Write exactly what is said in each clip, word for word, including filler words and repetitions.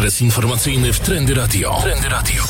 Ekspres informacyjny w Trendy Radio. Trendy Radio.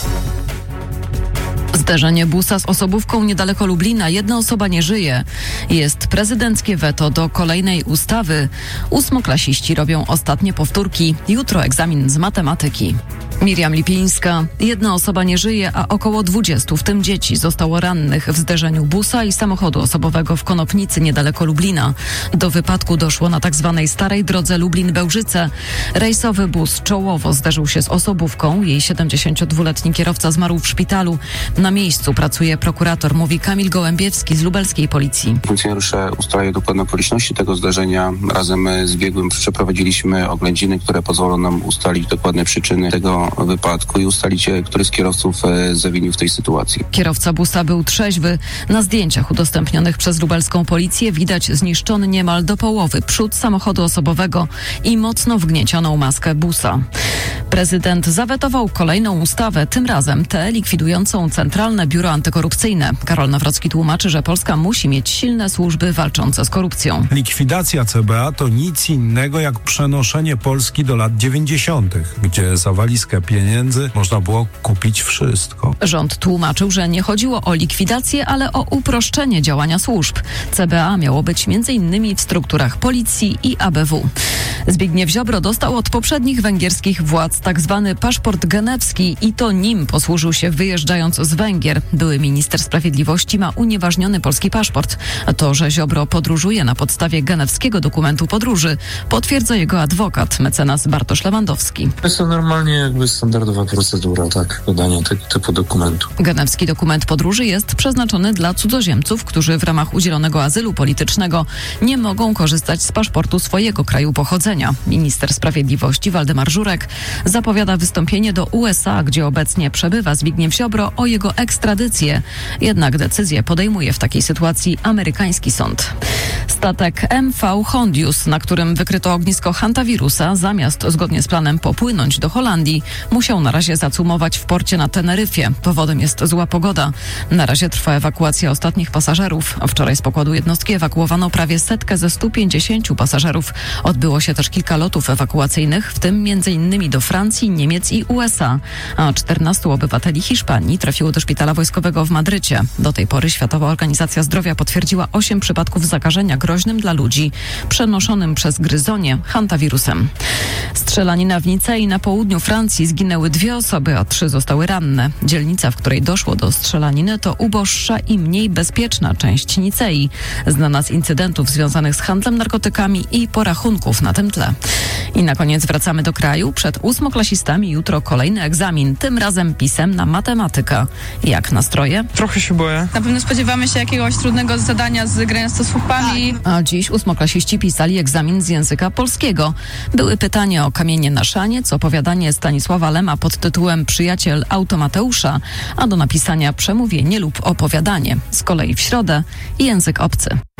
Zderzenie busa z osobówką niedaleko Lublina. Jedna osoba nie żyje. Jest prezydenckie weto do kolejnej ustawy. Ósmoklasiści robią ostatnie powtórki. Jutro egzamin z matematyki. Miriam Lipińska. Jedna osoba nie żyje, a około dwudziestu, w tym dzieci, zostało rannych w zderzeniu busa i samochodu osobowego w Konopnicy niedaleko Lublina. Do wypadku doszło na tzw. starej drodze Lublin-Bełżyce. Rejsowy bus czołowo zderzył się z osobówką. Jej siedemdziesięciodwuletni kierowca zmarł w szpitalu. Na miejscu pracuje prokurator, mówi Kamil Gołębiewski z lubelskiej policji. Funkcjonariusze ustalają dokładne okoliczności tego zdarzenia. Razem z biegłym przeprowadziliśmy oględziny, które pozwolą nam ustalić dokładne przyczyny tego wypadku i ustalić, który z kierowców zawinił w tej sytuacji. Kierowca busa był trzeźwy. Na zdjęciach udostępnionych przez lubelską policję widać zniszczony niemal do połowy przód samochodu osobowego i mocno wgniecioną maskę busa. Prezydent zawetował kolejną ustawę, tym razem tę likwidującą Centralne Biuro Antykorupcyjne. Karol Nawrocki tłumaczy, że Polska musi mieć silne służby walczące z korupcją. Likwidacja C B A to nic innego jak przenoszenie Polski do lat dziewięćdziesiątych, gdzie za walizkę pieniędzy można było kupić wszystko. Rząd tłumaczył, że nie chodziło o likwidację, ale o uproszczenie działania służb. C B A miało być między innymi w strukturach policji i A B W. Zbigniew Ziobro dostał od poprzednich węgierskich władz tak zwany paszport genewski i to nim posłużył się wyjeżdżając z Węgier. Były minister sprawiedliwości ma unieważniony polski paszport. To, że Ziobro podróżuje na podstawie genewskiego dokumentu podróży, potwierdza jego adwokat, mecenas Bartosz Lewandowski. Jest to normalnie jakby standardowa procedura, tak, wydania tego typu dokumentu. Genewski dokument podróży jest przeznaczony dla cudzoziemców, którzy w ramach udzielonego azylu politycznego nie mogą korzystać z paszportu swojego kraju pochodzenia. Minister sprawiedliwości Waldemar Żurek zapowiada wystąpienie do U S A, gdzie obecnie przebywa Zbigniew Ziobro, o jego ekstradycję. Jednak decyzję podejmuje w takiej sytuacji amerykański sąd. Statek M V Hondius, na którym wykryto ognisko hantawirusa, zamiast zgodnie z planem popłynąć do Holandii, musiał na razie zacumować w porcie na Teneryfie. Powodem jest zła pogoda. Na razie trwa ewakuacja ostatnich pasażerów. Wczoraj z pokładu jednostki ewakuowano prawie setkę ze stu pięćdziesięciu pasażerów. Odbyło się też kilka lotów ewakuacyjnych, w tym między innymi do Francji, Niemiec i U S A, a czternastu obywateli Hiszpanii trafiło do szpitala wojskowego w Madrycie. Do tej pory Światowa Organizacja Zdrowia potwierdziła osiem przypadków zakażenia groźnym dla ludzi, przenoszonym przez gryzonie hantawirusem. Strzelanina w Nicei na południu Francji, zginęły dwie osoby, a trzy zostały ranne. Dzielnica, w której doszło do strzelaniny, to uboższa i mniej bezpieczna część Nicei, znana z incydentów związanych z handlem narkotykami i porachunków na tym tle. I na koniec wracamy do kraju. Przed ósmoklasistami jutro kolejny egzamin, tym razem pisemna matematyka. Jak nastroje? Trochę się boję. Na pewno spodziewamy się jakiegoś trudnego zadania z grania z słówkami. A dziś ósmoklasiści pisali egzamin z języka polskiego. Były pytania o kamienie na szaniec, opowiadanie Stanisława Lema pod tytułem Przyjaciel Automateusza, a do napisania przemówienie lub opowiadanie. Z kolei w środę język obcy.